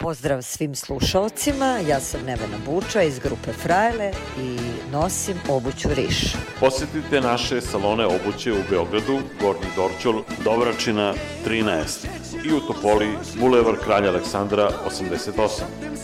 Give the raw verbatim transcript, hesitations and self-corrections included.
pozdrav svim slušalcima, ja sam Nevena Buča iz grupe Frajle i nosim obuću Riš. Posjetite naše salone obuće u Beogradu, Gornji Dorćol, Dovračina trinaest i u Topoli, Bulevar Kralja Aleksandra osamdeset osam.